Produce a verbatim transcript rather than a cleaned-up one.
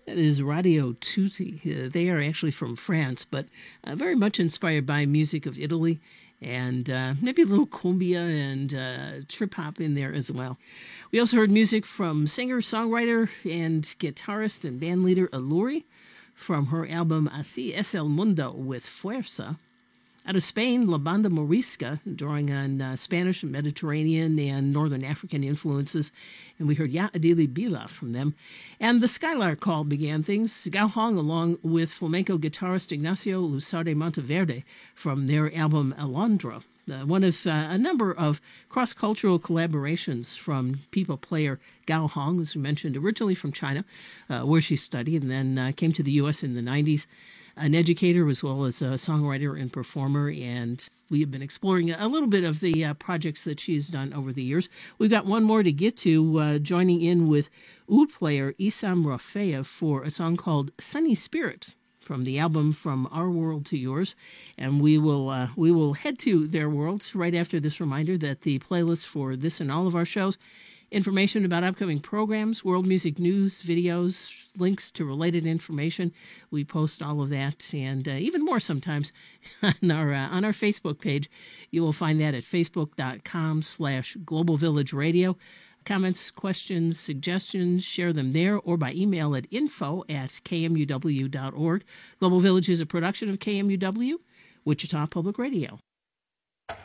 That is Radio Tutti. Uh, they are actually from France, but uh, very much inspired by music of Italy and uh, maybe a little cumbia and uh, trip hop in there as well. We also heard music from singer, songwriter, and guitarist and bandleader Aluri from her album Así es el Mundo with Fuerza. Out of Spain, La Banda Morisca, drawing on uh, Spanish, Mediterranean, and Northern African influences. And we heard Ya Adili Bila from them. And the Skylark Call began things. Gao Hong, along with flamenco guitarist Ignacio Lusardi Monteverde from their album Alondra. Uh, one of uh, a number of cross-cultural collaborations from people player Gao Hong, as we mentioned, originally from China, uh, where she studied, and then uh, came to the U S in the nineties. An educator as well as a songwriter and performer, and we have been exploring a little bit of the uh, projects that she's done over the years. We've got one more to get to, uh, joining in with oud player Isam Rafea for a song called Sunny Spirit from the album From Our World to Yours, and we will uh, we will head to their worlds right after this reminder that the playlist for this and all of our shows, information about upcoming programs, world music news, videos, links to related information. We post all of that and uh, even more sometimes on our uh, on our Facebook page. You will find that at facebook.com slash Global Village Radio. Comments, questions, suggestions, share them there or by email at info at k m u w dot org. Global Village is a production of K M U W, Wichita Public Radio.